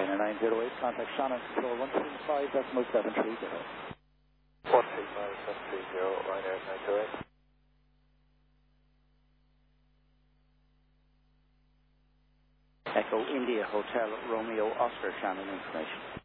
Ryanair 908, contact Shannon Control 135.730. 135.730, Ryanair 908. Echo India Hotel Romeo Oscar, Shannon information.